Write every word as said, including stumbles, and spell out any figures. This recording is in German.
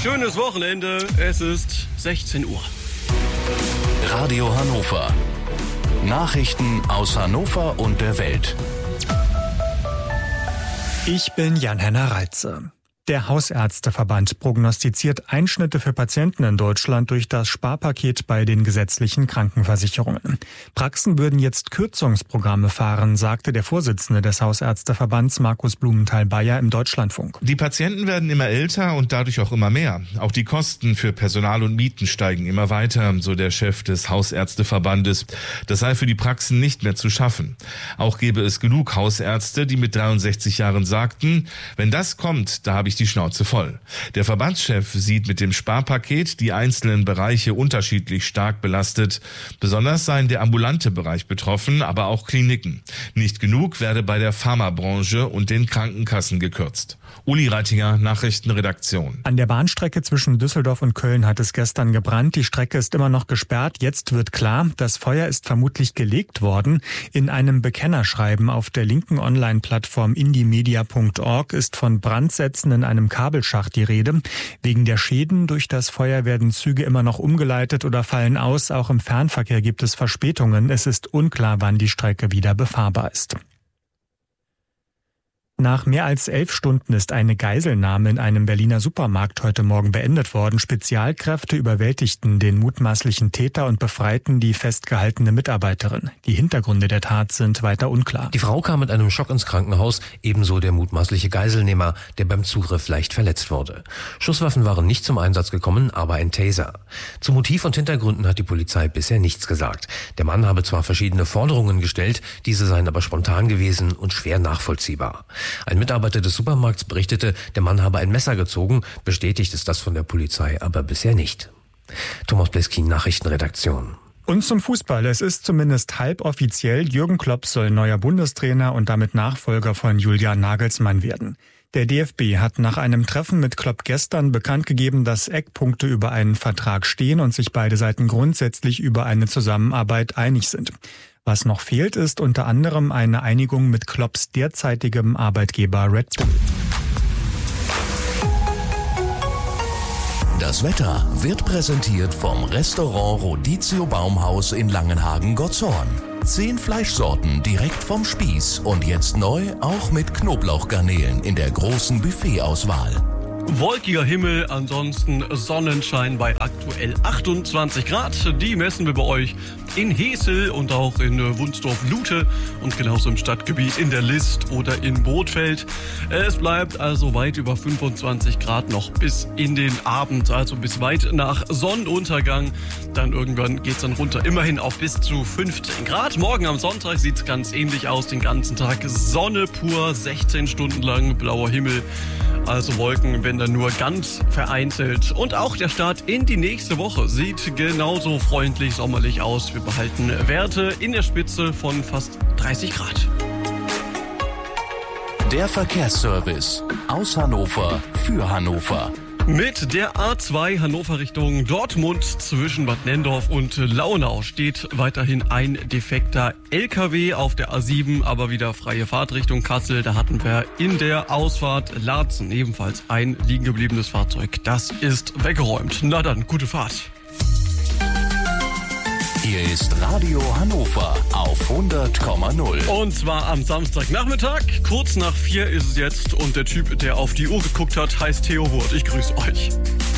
schönes Wochenende. Es ist sechzehn Uhr. Radio Hannover. Nachrichten aus Hannover und der Welt. Ich bin Jan-Henner Reitze. Der Hausärzteverband prognostiziert Einschnitte für Patienten in Deutschland durch das Sparpaket bei den gesetzlichen Krankenversicherungen. Praxen würden jetzt Kürzungsprogramme fahren, sagte der Vorsitzende des Hausärzteverbands Markus Blumenthal-Bayer im Deutschlandfunk. Die Patienten werden immer älter und dadurch auch immer mehr. Auch die Kosten für Personal und Mieten steigen immer weiter, so der Chef des Hausärzteverbandes. Das sei für die Praxen nicht mehr zu schaffen. Auch gäbe es genug Hausärzte, die mit dreiundsechzig Jahren sagten, wenn das kommt, da habe ich die Schnauze voll. Der Verbandschef sieht mit dem Sparpaket die einzelnen Bereiche unterschiedlich stark belastet. Besonders seien der ambulante Bereich betroffen, aber auch Kliniken. Nicht genug werde bei der Pharmabranche und den Krankenkassen gekürzt. Uli Reitinger, Nachrichtenredaktion. An der Bahnstrecke zwischen Düsseldorf und Köln hat es gestern gebrannt. Die Strecke ist immer noch gesperrt. Jetzt wird klar, das Feuer ist vermutlich gelegt worden. In einem Bekennerschreiben auf der linken Online-Plattform indiemedia punkt org ist von Brandsätzen in einem Kabelschacht die Rede. Wegen der Schäden durch das Feuer werden Züge immer noch umgeleitet oder fallen aus. Auch im Fernverkehr gibt es Verspätungen. Es ist unklar, wann die Strecke wieder befahrbar ist. Nach mehr als elf Stunden ist eine Geiselnahme in einem Berliner Supermarkt heute Morgen beendet worden. Spezialkräfte überwältigten den mutmaßlichen Täter und befreiten die festgehaltene Mitarbeiterin. Die Hintergründe der Tat sind weiter unklar. Die Frau kam mit einem Schock ins Krankenhaus, ebenso der mutmaßliche Geiselnehmer, der beim Zugriff leicht verletzt wurde. Schusswaffen waren nicht zum Einsatz gekommen, aber ein Taser. Zu Motiv und Hintergründen hat die Polizei bisher nichts gesagt. Der Mann habe zwar verschiedene Forderungen gestellt, diese seien aber spontan gewesen und schwer nachvollziehbar. Ein Mitarbeiter des Supermarkts berichtete, der Mann habe ein Messer gezogen. Bestätigt ist das von der Polizei aber bisher nicht. Thomas Bleskin, Nachrichtenredaktion. Und zum Fußball. Es ist zumindest halboffiziell, Jürgen Klopp soll neuer Bundestrainer und damit Nachfolger von Julian Nagelsmann werden. Der D F B hat nach einem Treffen mit Klopp gestern bekannt gegeben, dass Eckpunkte über einen Vertrag stehen und sich beide Seiten grundsätzlich über eine Zusammenarbeit einig sind. Was noch fehlt, ist unter anderem eine Einigung mit Klopps derzeitigem Arbeitgeber Red Bull. Das Wetter wird präsentiert vom Restaurant Rodizio Baumhaus in Langenhagen-Gottshorn. Zehn Fleischsorten direkt vom Spieß und jetzt neu auch mit Knoblauchgarnelen in der großen Buffetauswahl. Wolkiger Himmel, ansonsten Sonnenschein bei aktuell achtundzwanzig Grad. Die messen wir bei euch in Hesel und auch in Wunsdorf-Lute und genauso im Stadtgebiet in der List oder in Bothfeld. Es bleibt also weit über fünfundzwanzig Grad noch bis in den Abend, also bis weit nach Sonnenuntergang. Dann irgendwann geht's dann runter, immerhin auf bis zu fünfzehn Grad. Morgen am Sonntag sieht's ganz ähnlich aus, den ganzen Tag Sonne pur, sechzehn Stunden lang blauer Himmel. Also Wolken, wenn dann nur ganz vereinzelt. Und auch der Start in die nächste Woche sieht genauso freundlich sommerlich aus. Wir behalten Werte in der Spitze von fast dreißig Grad. Der Verkehrsservice aus Hannover für Hannover. Mit der A zwei Hannover Richtung Dortmund zwischen Bad Nenndorf und Launau steht weiterhin ein defekter L K W auf der A sieben, aber wieder freie Fahrt Richtung Kassel. Da hatten wir in der Ausfahrt Laatzen ebenfalls ein liegen gebliebenes Fahrzeug. Das ist weggeräumt. Na dann, gute Fahrt. Hier ist Radio Hannover auf hundert Komma null. Und zwar am Samstagnachmittag, kurz nach vier ist es jetzt. Und der Typ, der auf die Uhr geguckt hat, heißt Theo Wurt. Ich grüße euch.